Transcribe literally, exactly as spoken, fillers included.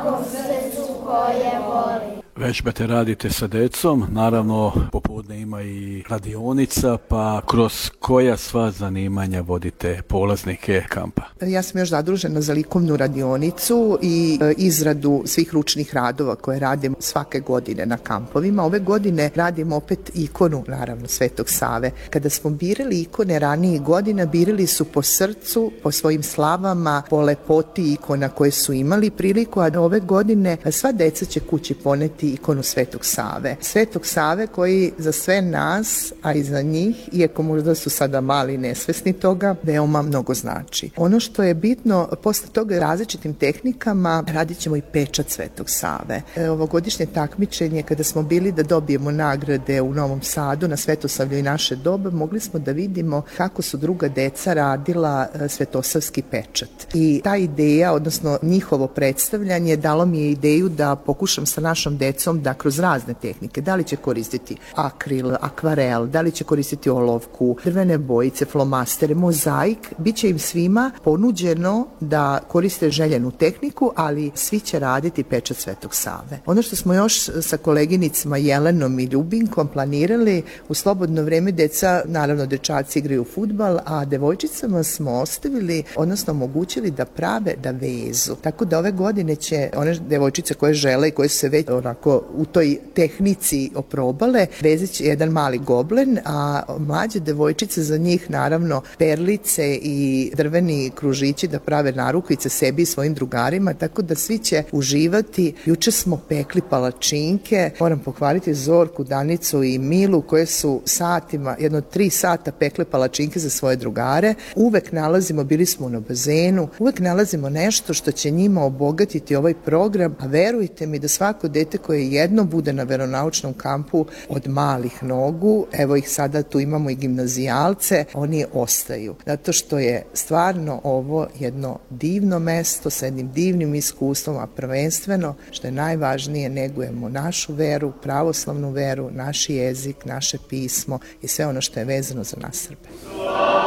svakom srcu koje voli. Vežbate radite sa decom, naravno popodne ima i radionica, pa kroz koja sva zanimanja vodite polaznike kampa? Ja sam još zadužena za likovnu radionicu i izradu svih ručnih radova koje radim svake godine na kampovima. Ove godine radim opet ikonu, naravno, Svetog Save. Kada smo birali ikone ranijih godina, birali su po srcu, po svojim slavama, po lepoti ikona koje su imali priliku, a ove godine sva deca će kući poneti ikonu Svetog Save. Svetog Save koji za sve nas, a i za njih, iako možda su sada mali nesvesni toga, veoma mnogo znači. Ono što je bitno, posle toga različitim tehnikama radit ćemo i pečat Svetog Save. Ovogodišnje takmičenje, kada smo bili da dobijemo nagrade u Novom Sadu na Svetosavlju i naše doba, mogli smo da vidimo kako su druga deca radila svetosavski pečat. I ta ideja, odnosno njihovo predstavljanje, dalo mi je ideju da pokušam sa našom decom da kroz razne tehnike, da li će koristiti akril, akvarel, da li će koristiti olovku, drvene bojice, flomastere, mozaik, bit će im svima ponuđeno da koriste željenu tehniku, ali svi će raditi pečat Svetog Save. Ono što smo još sa koleginicama Jelenom i Ljubinkom planirali, u slobodno vreme deca, naravno dečaci igraju fudbal, a devojčicama smo ostavili, odnosno omogućili da prave, da vezu. Tako da ove godine će one devojčice koje žele i koje se već onako u toj tehnici oprobale, vezit će jedan mali goblen, a mlađe devojčice za njih naravno perlice i drveni kružići da prave narukvice sebi i svojim drugarima, tako da svi će uživati. Juče smo pekli palačinke, moram pohvaliti Zorku, Danicu i Milu koje su satima, jedno tri sata pekle palačinke za svoje drugare. Uvek nalazimo, bili smo na bazenu, uvek nalazimo nešto što će njima obogatiti ovaj program, a verujte mi da svako dete koje jedno bude na veronaučnom kampu od malih nogu, evo ih sada tu imamo i gimnazijalce, oni ostaju. Zato što je stvarno ovo jedno divno mesto sa jednim divnim iskustvom, a prvenstveno, što je najvažnije, negujemo našu veru, pravoslavnu veru, naš jezik, naše pismo i sve ono što je vezano za nas Srbe.